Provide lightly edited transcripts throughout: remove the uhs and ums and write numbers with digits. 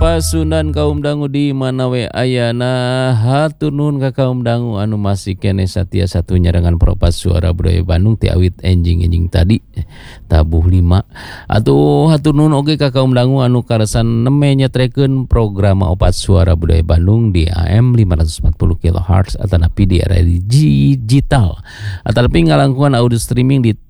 Pasundan kaum dangu di mana we ayana, hatur nuhun ka kaum dangu anu masih kene satia satu nyarangan Propas Suara Budaya Bandung ti awit enjing tadi tabuh 5 atuh hatur nuhun oge ka kaum dangu anu karesan neme nyetrekeun program Opat Suara Budaya Bandung di AM 540 kHz atanapi di area digital atanapi ngalangkungan audio streaming di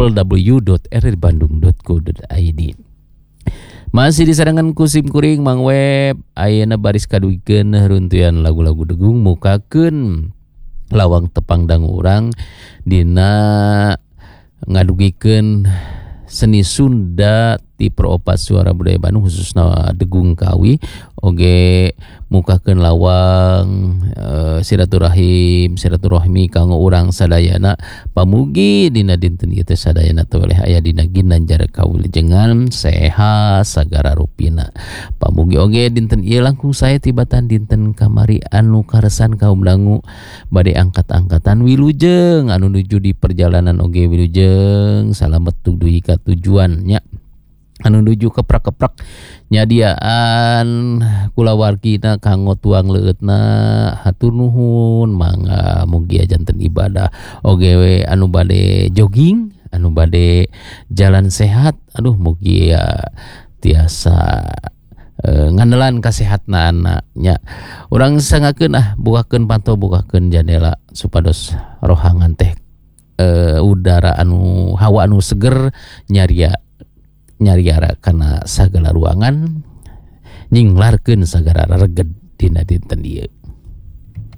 www.rrbandung.co.id. Masih disarangan kusim kuring Mang Web ayeuna baris kaduikeun runtuyan lagu-lagu degung mukakeun lawang tepang dangu urang dina ngadugikeun seni Sunda ti Opat Suara Budaya Bandung khususna degung kawi oge mukakeun lawang silaturahmi kanggo urang sadayana pamugi dina dinten ieu teh sadayana teh oleh aya dina ginanjar kawilujengan sehat sagara rupina pamugi oge dinten ieu langkung sae tibatan dinten kamari anu karesan kaum dangu bade angkat-angkatan wilujeng anu nuju di perjalanan oge wilujeng salamet dugi ka tujuannya anu nuju keprak-keprak nyadiaan kulawargina kanggo tuang leutna hatur nuhun mangga mugi janten ibadah oge we anu bade jogging anu bade jalan sehat aduh mugi ya tiasa ngandelan kasehatna anaknya urang sangakeun bukakeun pantau bukakeun jendela supados rohangan teh udara anu hawa anu seger nyariara kana sagala ruangan nyinglarkeun sagara reged dina dinten ieu.